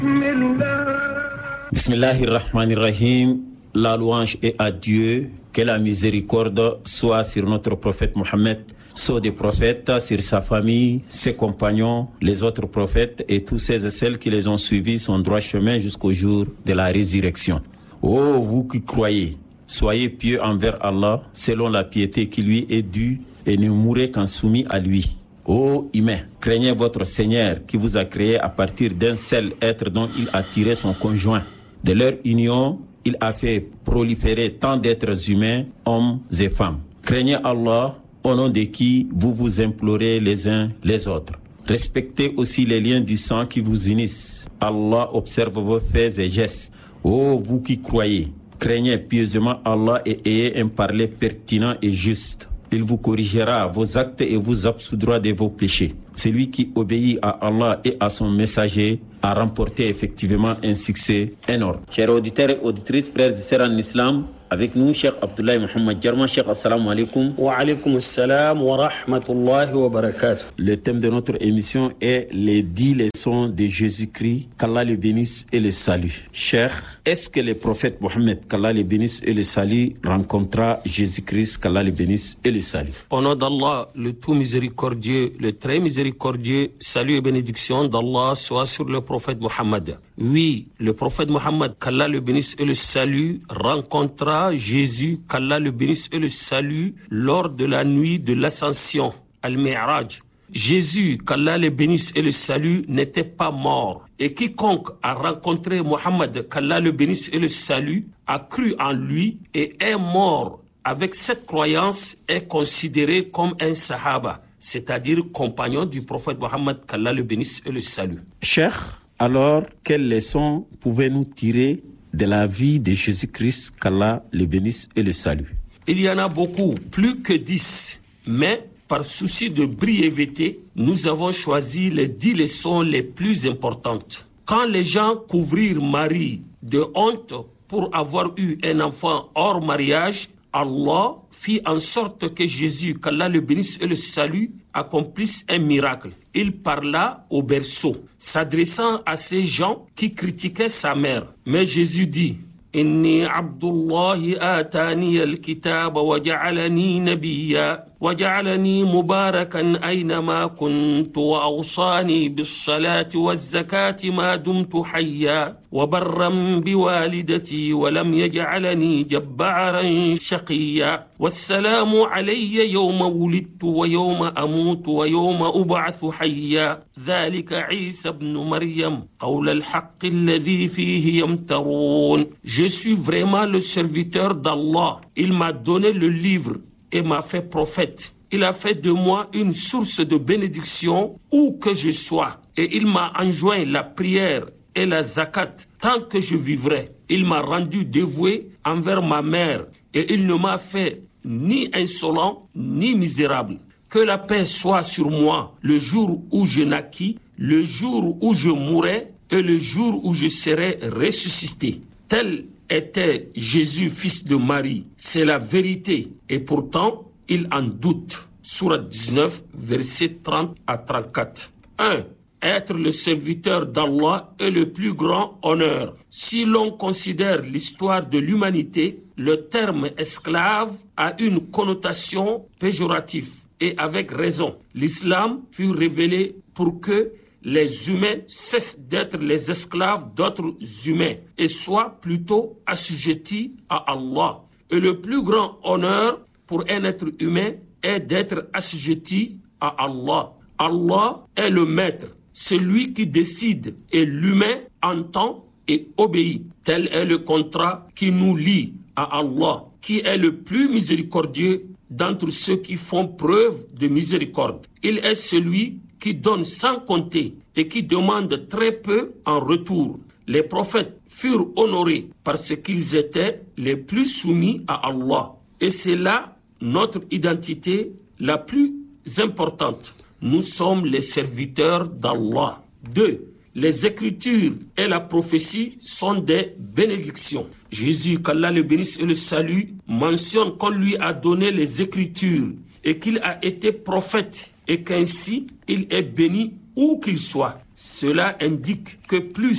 Bismillahirrahmanirrahim. La louange est à Dieu. Que la miséricorde soit sur notre prophète Mohammed, sur des prophètes, sur sa famille, ses compagnons, les autres prophètes et tous ceux et celles qui les ont suivis son droit chemin jusqu'au jour de la résurrection. Ô vous qui croyez, soyez pieux envers Allah selon la piété qui lui est due et ne mourrez qu'en soumis à lui. Ô humains, craignez votre Seigneur qui vous a créé à partir d'un seul être dont il a tiré son conjoint. De leur union, il a fait proliférer tant d'êtres humains, hommes et femmes. Craignez Allah, au nom de qui vous vous implorez les uns les autres. Respectez aussi les liens du sang qui vous unissent. Allah observe vos faits et gestes. Ô vous qui croyez, craignez pieusement Allah et ayez un parler pertinent et juste. Il vous corrigera vos actes et vous absoudra de vos péchés. Celui qui obéit à Allah et à son messager a remporté effectivement un succès énorme. Chers auditeurs et auditrices, frères et sœurs en islam, avec nous, Cheikh Abdoulaye Mohamed Jarma. Cheikh, assalamu alaikum. Wa alaikum assalam wa rahmatullahi wa barakatuh. Le thème de notre émission est les 10 leçons de Jésus-Christ, qu'Allah le bénisse et le salue. Cheikh, est-ce que le prophète Mohammed, qu'Allah le bénisse et le salue, rencontra Jésus-Christ, qu'Allah le bénisse et le salue? Au nom d'Allah, le tout miséricordieux, le très miséricordieux, salut et bénédiction d'Allah soit sur le prophète Mohammed. Oui, le prophète Mohammed, qu'Allah le bénisse et le salue, rencontra Jésus, qu'Allah le bénisse et le salue, lors de la nuit de l'ascension, Al-Mi'raj. Jésus, qu'Allah le bénisse et le salue, n'était pas mort. Et quiconque a rencontré Mohammed, qu'Allah le bénisse et le salue, a cru en lui et est mort avec cette croyance, est considéré comme un sahaba, c'est-à-dire compagnon du prophète Mohammed, qu'Allah le bénisse et le salue. Cheikh, alors, quelles leçons pouvez-nous tirer de la vie de Jésus-Christ, qu'Allah le bénisse et le salue? Il y en a beaucoup, plus que 10. Mais, par souci de brièveté, nous avons choisi les 10 leçons les plus importantes. Quand les gens couvrirent Marie de honte pour avoir eu un enfant hors mariage, Allah fit en sorte que Jésus, qu'Allah le bénisse et le salue, accomplisse un miracle. Il parla au berceau, s'adressant à ces gens qui critiquaient sa mère. Mais Jésus dit: Inni Abdullahi atani al-kitab wa ja'alani nabiyya wa ja'alani mubarakan aynama kuntu wa awsani bis-salati waz-zakati ma dumtu hayya wa barran biwalidati wa lam yaj'alani jabbaran shaqiyya wassalamu alayya yawma wulidtu wa yawma amutu wa yawma ub'athu hayya dhalika Isa ibn Maryam qawla al-haqqi alladhi fihi yamtarun. Je suis vraiment le serviteur d'Allah. Il m'a donné le livre et m'a fait prophète. Il a fait de moi une source de bénédiction où que je sois. Et il m'a enjoint la prière et la zakat tant que je vivrai. Il m'a rendu dévoué envers ma mère et il ne m'a fait ni insolent ni misérable. Que la paix soit sur moi le jour où je naquis, le jour où je mourrai et le jour où je serai ressuscité. Tel était Jésus, fils de Marie. C'est la vérité. Et pourtant, il en doute. Sourate 19, versets 30 à 34. 1. Être le serviteur d'Allah est le plus grand honneur. Si l'on considère l'histoire de l'humanité, le terme esclave a une connotation péjorative. Et avec raison. L'islam fut révélé pour que les humains cessent d'être les esclaves d'autres humains et soient plutôt assujettis à Allah. Et le plus grand honneur pour un être humain est d'être assujetti à Allah. Allah est le maître, celui qui décide et l'humain entend et obéit. Tel est le contrat qui nous lie à Allah, qui est le plus miséricordieux d'entre ceux qui font preuve de miséricorde. Il est celui qui donne sans compter et qui demande très peu en retour. Les prophètes furent honorés parce qu'ils étaient les plus soumis à Allah. Et c'est là notre identité la plus importante. Nous sommes les serviteurs d'Allah. 2. Les Écritures et la prophétie sont des bénédictions. Jésus, qu'Allah le bénisse et le salue, mentionne qu'on lui a donné les Écritures et qu'il a été prophète et qu'ainsi il est béni où qu'il soit. Cela indique que plus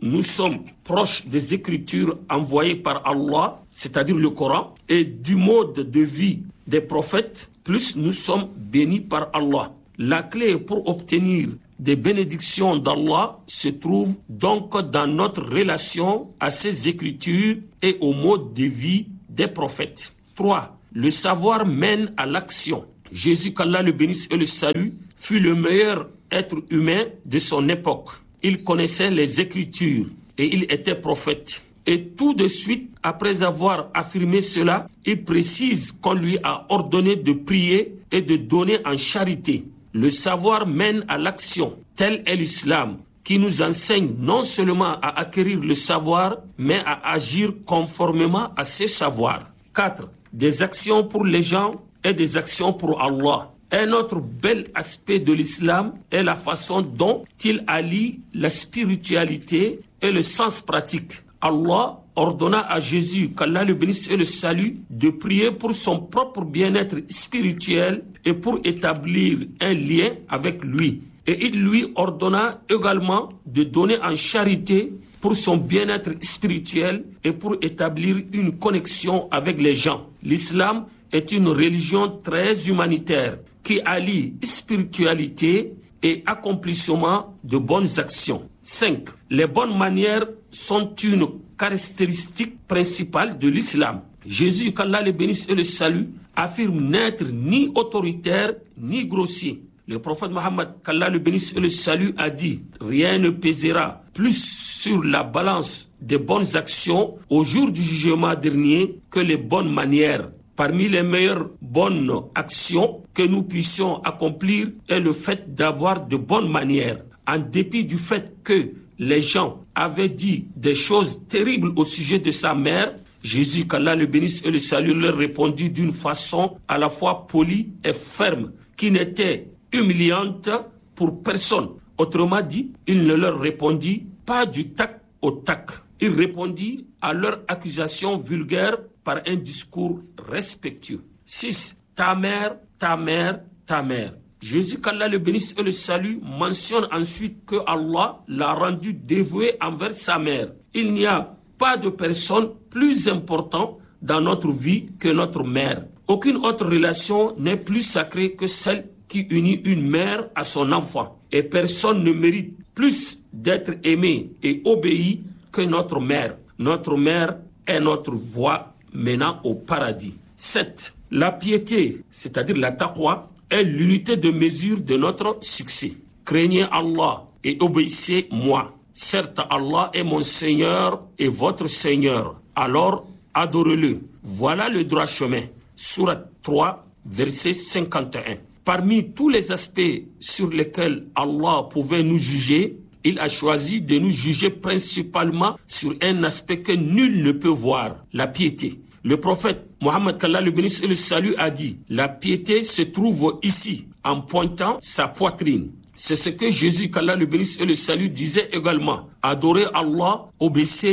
nous sommes proches des écritures envoyées par Allah, c'est-à-dire le Coran, et du mode de vie des prophètes, plus nous sommes bénis par Allah. La clé pour obtenir des bénédictions d'Allah se trouve donc dans notre relation à ces écritures et au mode de vie des prophètes. 3. Le savoir mène à l'action. Jésus, qu'Allah le bénisse et le salue, fut le meilleur être humain de son époque. Il connaissait les Écritures et il était prophète. Et tout de suite, après avoir affirmé cela, il précise qu'on lui a ordonné de prier et de donner en charité. Le savoir mène à l'action. Tel est l'islam, qui nous enseigne non seulement à acquérir le savoir, mais à agir conformément à ce savoir. 4. Des actions pour les gens et des actions pour Allah. Un autre bel aspect de l'islam est la façon dont il allie la spiritualité et le sens pratique. Allah ordonna à Jésus, qu'Allah le bénisse et le salue, de prier pour son propre bien-être spirituel et pour établir un lien avec lui. Et il lui ordonna également de donner en charité pour son bien-être spirituel et pour établir une connexion avec les gens. L'islam est une religion très humanitaire qui allie spiritualité et accomplissement de bonnes actions. 5. Les bonnes manières sont une caractéristique principale de l'islam. Jésus, qu'Allah le bénisse et le salue, affirme n'être ni autoritaire ni grossier. Le prophète Mohammed, qu'Allah le bénisse et le salue, a dit « Rien ne pèsera plus sur la balance des bonnes actions au jour du jugement dernier que les bonnes manières. » Parmi les meilleures bonnes actions que nous puissions accomplir est le fait d'avoir de bonnes manières. En dépit du fait que les gens avaient dit des choses terribles au sujet de sa mère, Jésus, qu'Allah le bénisse et le salue, leur répondit d'une façon à la fois polie et ferme, qui n'était humiliante pour personne. Autrement dit, il ne leur répondit pas du tac au tac. Il répondit à leur accusation vulgaire par un discours respectueux. 6. Ta mère, ta mère, ta mère. Jésus, qu'Allah le bénisse et le salue, mentionne ensuite que Allah l'a rendu dévoué envers sa mère. Il n'y a pas de personne plus importante dans notre vie que notre mère. Aucune autre relation n'est plus sacrée que celle qui unit une mère à son enfant. Et personne ne mérite plus d'être aimé et obéi que notre mère. Notre mère est notre voie menant au paradis. 7. La piété, c'est-à-dire la taqwa, est l'unité de mesure de notre succès. Craignez Allah et obéissez-moi. Certes, Allah est mon Seigneur et votre Seigneur. Alors, adorez-le. Voilà le droit chemin. Sourate 3, verset 51. Parmi tous les aspects sur lesquels Allah pouvait nous juger, il a choisi de nous juger principalement sur un aspect que nul ne peut voir, la piété. Le prophète Mohammed, qu'Allah le bénisse et le salue, a dit « La piété se trouve ici » en pointant sa poitrine. C'est ce que Jésus, qu'Allah le bénisse et le salue, disait également « Adorez Allah, obéissez-lui ».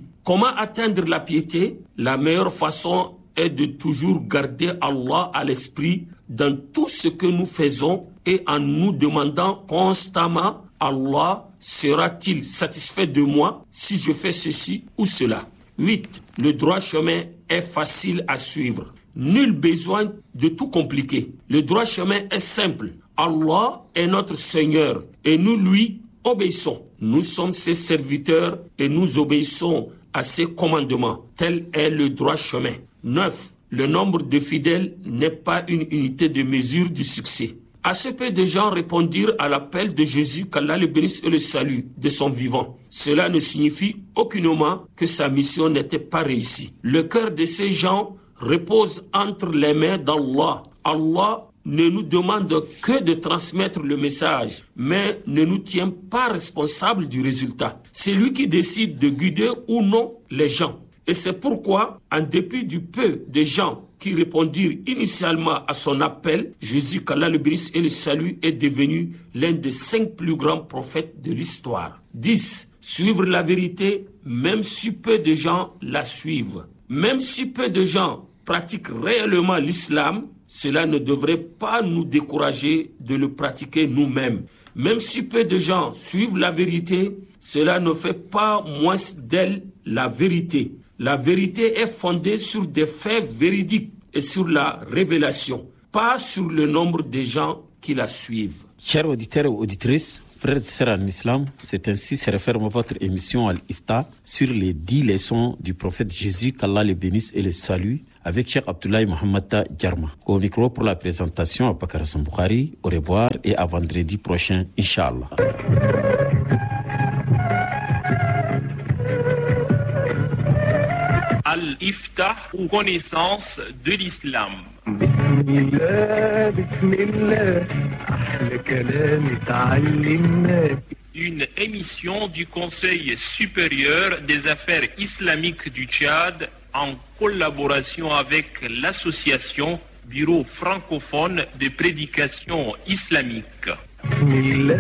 Comment atteindre la piété? La meilleure façon est de toujours garder Allah à l'esprit dans tout ce que nous faisons et en nous demandant constamment « Allah sera-t-il satisfait de moi si je fais ceci ou cela ?» 8. Le droit chemin est facile à suivre. Nul besoin de tout compliquer. Le droit chemin est simple. Allah est notre Seigneur et nous lui obéissons. Nous sommes ses serviteurs et nous obéissons à ses commandements. Tel est le droit chemin. 9. Le nombre de fidèles n'est pas une unité de mesure du succès. Assez peu de gens répondirent à l'appel de Jésus, qu'Allah le bénisse et le salue, de son vivant. Cela ne signifie aucunement que sa mission n'était pas réussie. Le cœur de ces gens repose entre les mains d'Allah. Allah ne nous demande que de transmettre le message, mais ne nous tient pas responsables du résultat. C'est lui qui décide de guider ou non les gens. Et c'est pourquoi, en dépit du peu de gens qui répondirent initialement à son appel, Jésus, qu'Allah le bénisse et le salue, est devenu l'un des 5 plus grands prophètes de l'histoire. 10. Suivre la vérité, même si peu de gens la suivent. Même si peu de gens pratiquent réellement l'islam, cela ne devrait pas nous décourager de le pratiquer nous-mêmes. Même si peu de gens suivent la vérité, cela ne fait pas moins d'elle la vérité. La vérité est fondée sur des faits véridiques et sur la révélation, pas sur le nombre de gens qui la suivent. Chers auditeurs et auditrices, frères et sœurs en islam, c'est ainsi se referme votre émission Al-Ifta sur les 10 leçons du prophète Jésus, qu'Allah le bénisse et le salue, avec Cheikh Abdoulaye Mohamed Djarma. Au micro pour la présentation, Abakar Hassan Bukhari. Au revoir et à vendredi prochain, Inch'Allah. Al-Ifta, ou connaissance de l'islam. Une émission du Conseil supérieur des affaires islamiques du Tchad en collaboration avec l'association Bureau francophone de prédication islamique.